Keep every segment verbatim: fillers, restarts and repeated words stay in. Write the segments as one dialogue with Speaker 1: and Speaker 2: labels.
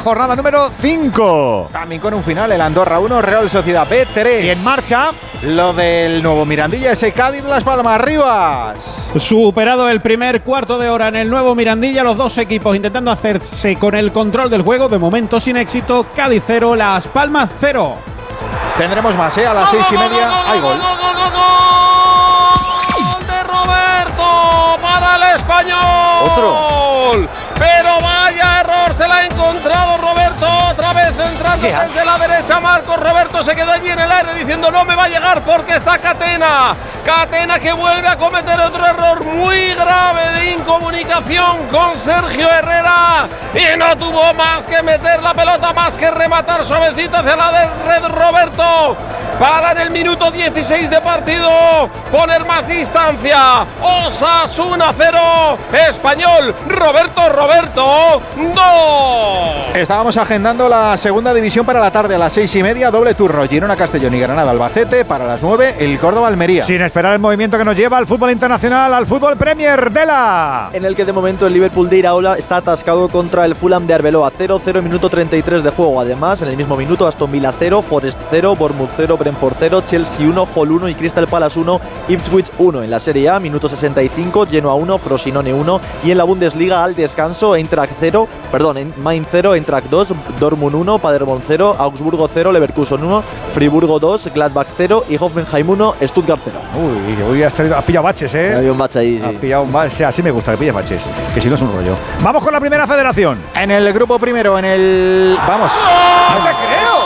Speaker 1: jornada número cinco.
Speaker 2: También con un final, el Andorra uno, Real Sociedad B tres.
Speaker 1: Y en marcha
Speaker 2: lo del nuevo Mirandilla, ese Cádiz Las Palmas Rivas.
Speaker 3: Superado el primer cuarto de hora en el nuevo Mirandilla, los dos equipos intentando hacerse con el control del juego, de momento sin éxito. Cádiz cero, Las Palmas cero.
Speaker 2: Tendremos más, ¿eh? A las seis y media hay gol.
Speaker 4: ¡Gol, gol, gol, gol de Roberto para el Español!
Speaker 2: Otro.
Speaker 4: Pero vaya error, se la ha encontrado Roberto, otra vez entrando desde la derecha Marcos. Roberto se quedó allí en el aire diciendo no me va a llegar porque está Catena. Catena que vuelve a cometer otro error muy grave de incomunicación con Sergio Herrera y no tuvo más que meter la pelota, más que rematar suavecito hacia la de red Roberto para en el minuto dieciséis de partido poner más distancia. Osasuna cero, Español, Roberto, Roberto dos.
Speaker 2: Estábamos agendando la segunda división para la tarde a las seis y media, doble turno, Girona, Castellón y Granada, Albacete. Para las nueve, el Córdoba, Almería.
Speaker 1: Sin esperar el movimiento que nos lleva al fútbol internacional, al fútbol Premier de la...
Speaker 5: En el que de momento el Liverpool de Iraola está atascado contra el Fulham de Arbeloa, cero cero, minuto treinta y tres de juego. Además, en el mismo minuto, Aston Villa cero, Forest cero, Bournemouth cero, Brentford cero, Chelsea uno, Hull uno y Crystal Palace uno, Ipswich uno. En la Serie A, minuto sesenta y cinco, Genoa uno, Frosinone uno. Y en la Bundesliga, al descanso, Eintracht cero, perdón, Mainz cero, Eintracht dos, Dortmund uno, Paderborn cero, Augsburgo cero, Leverkusen uno, Friburgo dos, Gladbach cero y Hoffenheim uno, Stuttgart cero.
Speaker 1: Uy, hoy has, tenido, has pillado baches, ¿eh?
Speaker 5: Hay un bache ahí, sí.
Speaker 1: Has pillado un bache, o sea, así me gusta que pilles baches, que si no es un rollo. Vamos con la primera federación.
Speaker 2: En el grupo primero, en el... Vamos.
Speaker 1: ¡No te creo!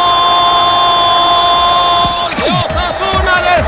Speaker 4: Osasuna del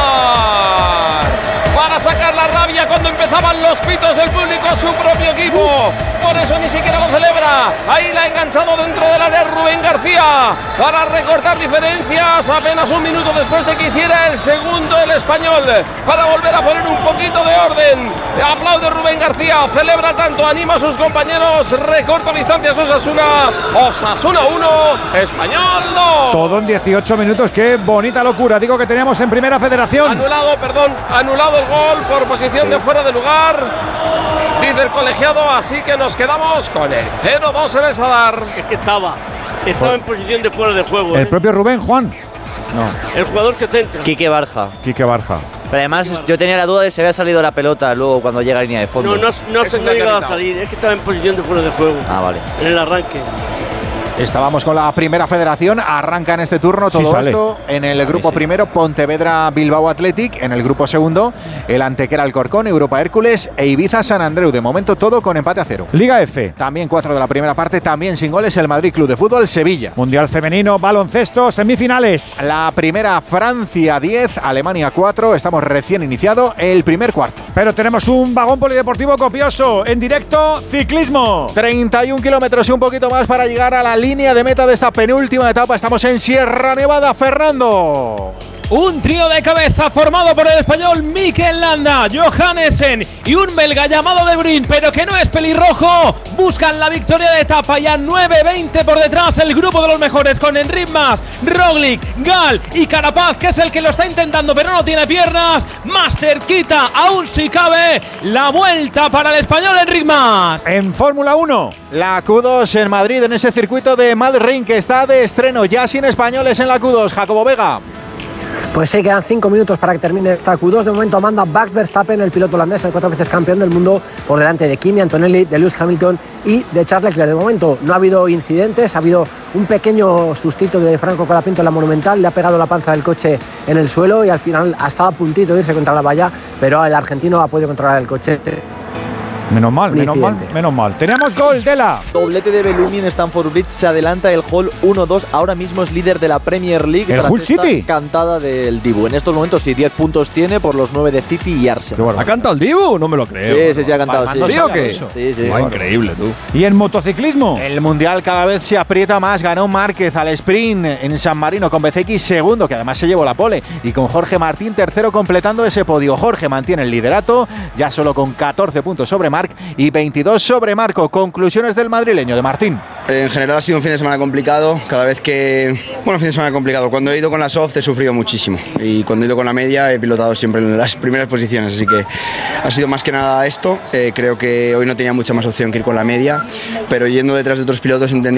Speaker 4: Sadar para sacar la rabia cuando empezaban los pitos del público a su propio equipo. Por eso ni siquiera lo celebra. Ahí la ha enganchado dentro del área Rubén García para recortar diferencias apenas un minuto después de que hiciera el segundo el Español, para volver a poner un poquito de orden. Aplaude Rubén García, celebra tanto, anima a sus compañeros, recorta distancias Osasuna. Osasuna uno, Español dos.
Speaker 1: Todo en dieciocho minutos, qué bonita locura. Digo que teníamos en primera federación.
Speaker 4: Anulado, perdón, anulado el gol por posición sí. de fuera de lugar, dice el colegiado, así que nos quedamos con el cero dos en el Sadar.
Speaker 6: Es que estaba, estaba en posición de fuera de juego.
Speaker 1: ¿El
Speaker 6: ¿eh?
Speaker 1: propio Rubén, Juan?
Speaker 6: No. El jugador que centra.
Speaker 7: Quique Barja.
Speaker 1: Quique Barja.
Speaker 7: Pero además yo tenía la duda de si había salido la pelota luego cuando llega a línea de fondo.
Speaker 6: No, no, no se no llegaba a salir, es que estaba en posición de fuera de juego.
Speaker 7: Ah, vale.
Speaker 6: En el arranque.
Speaker 2: Estábamos con la primera federación, arranca en este turno todo
Speaker 1: sí,
Speaker 2: esto. En el grupo
Speaker 7: sí.
Speaker 2: primero, Pontevedra Bilbao Athletic. En el grupo segundo, el Antequera Alcorcón, Europa Hércules e Ibiza San Andreu. De momento todo con empate a cero.
Speaker 1: Liga F.
Speaker 2: También cuatro de la primera parte, también sin goles, el Madrid Club de Fútbol Sevilla.
Speaker 1: Mundial femenino, baloncesto, semifinales.
Speaker 2: La primera, Francia diez, Alemania cuatro. Estamos recién iniciado el primer cuarto.
Speaker 1: Pero tenemos un vagón polideportivo copioso. En directo, ciclismo.
Speaker 2: treinta y un kilómetros y un poquito más para llegar a la línea de meta de esta penúltima etapa. Estamos en Sierra Nevada, Fernando.
Speaker 3: Un trío de cabeza formado por el español Mikel Landa, Johannesen y un belga llamado De Bruyne, pero que no es pelirrojo. Buscan la victoria de etapa y a nueve veinte por detrás el grupo de los mejores con Enric Mas, Roglic, Gal y Carapaz, que es el que lo está intentando pero no tiene piernas. Más cerquita, aún si cabe, la vuelta para el español Enric Mas.
Speaker 1: En Fórmula uno.
Speaker 2: La Q dos en Madrid, en ese circuito de Madrid que está de estreno, ya sin españoles en la Q dos. Jacobo Vega.
Speaker 8: Pues sí, quedan cinco minutos para que termine esta Q dos. De momento manda Max Verstappen, el piloto holandés, el cuatro veces campeón del mundo, por delante de Kimi Antonelli, de Lewis Hamilton y de Charles Leclerc. De momento no ha habido incidentes, ha habido un pequeño sustito de Franco Colapinto en la Monumental, le ha pegado la panza del coche en el suelo y al final ha estado a puntito de irse contra la valla, pero el argentino ha podido controlar el coche.
Speaker 1: Menos mal, menos mal, menos mal. Tenemos gol de la...
Speaker 5: Doblete de Bellumi en Stamford Bridge, se adelanta el Hull uno dos, ahora mismo es líder de la Premier League.
Speaker 1: ¿El Hull City?
Speaker 5: Cantada del Dibu. En estos momentos sí, diez puntos tiene por los nueve de City y Arsenal.
Speaker 9: ¿Ha cantado el Dibu? No me lo creo.
Speaker 5: Sí, sí, sí, ha cantado, sí.
Speaker 9: ¿Sí o qué?
Speaker 5: Sí, sí.
Speaker 9: Ah, increíble, tú.
Speaker 1: ¿Y en motociclismo?
Speaker 2: El Mundial cada vez se aprieta más. Ganó Márquez al sprint en San Marino con B C X segundo, que además se llevó la pole, y con Jorge Martín tercero completando ese podio. Jorge mantiene el liderato, ya solo con catorce puntos sobre Marc y veintidós sobre Marco. Conclusiones del madrileño de Martín.
Speaker 10: En general ha sido un fin de semana complicado. Cada vez que... Bueno, fin de semana complicado. Cuando he ido con la soft he sufrido muchísimo. Y cuando he ido con la media he pilotado siempre en las primeras posiciones. Así que ha sido más que nada esto. Eh, creo que hoy no tenía mucha más opción que ir con la media. Pero yendo detrás de otros pilotos entendí